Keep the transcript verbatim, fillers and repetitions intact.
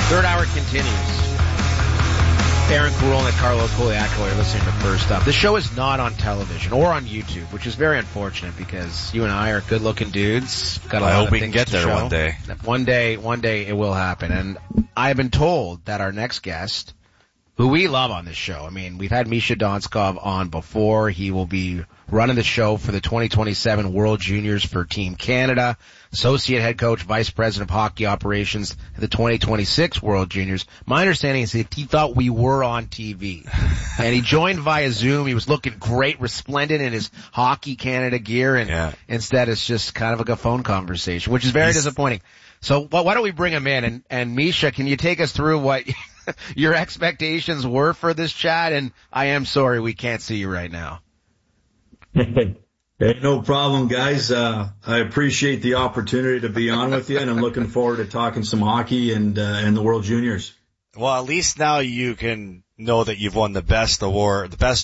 Third hour continues. Aaron Carol and Carlo Coliacco are listening to First Up. This show is not on television or on YouTube, which is very unfortunate because you and I are good-looking dudes. Got a I lot hope of we can get there show. one day. One day, one day it will happen. And I have been told that our next guest, who we love on this show, I mean, we've had Misha Donskov on before. He will be running the show for the twenty twenty-seven World Juniors for Team Canada, associate head coach, vice president of hockey operations at the twenty twenty-six World Juniors. My understanding is that he thought we were on T V. And he joined via Zoom. He was looking great, resplendent in his Hockey Canada gear, and yeah. instead it's just kind of like a phone conversation, which is very He's... disappointing. So well, why don't we bring him in? And, and Misha, can you take us through what your expectations were for this chat? And I am sorry we can't see you right now. Hey, no problem, guys. Uh, I appreciate the opportunity to be on with you, and I'm looking forward to talking some hockey and, uh, and the World Juniors. Well, at least now you can know that you've won the best award, the best